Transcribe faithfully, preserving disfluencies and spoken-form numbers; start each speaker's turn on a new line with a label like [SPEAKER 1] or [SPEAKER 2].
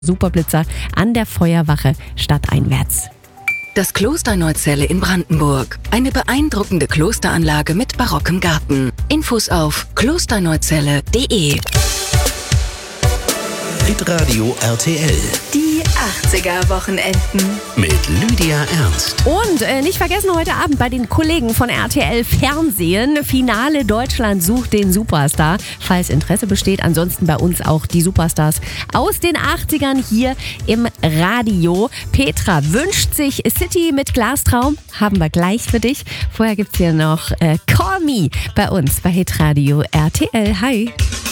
[SPEAKER 1] Superblitzer an der Feuerwache stadteinwärts.
[SPEAKER 2] Das Kloster Neuzelle in Brandenburg. Eine beeindruckende Klosteranlage mit barockem Garten. Infos auf klosterneuzelle punkt de.
[SPEAKER 3] Hitradio R T L.
[SPEAKER 2] Die achtziger-Wochenenden.
[SPEAKER 3] Mit Lydia Ernst.
[SPEAKER 1] Und äh, nicht vergessen, heute Abend bei den Kollegen von R T L Fernsehen. Finale Deutschland sucht den Superstar. Falls Interesse besteht, ansonsten bei uns auch die Superstars aus den achtzigern hier im Radio. Petra wünscht sich City mit Glastraum. Haben wir gleich für dich. Vorher gibt's hier noch äh, Call Me bei uns bei Hitradio R T L. Hi.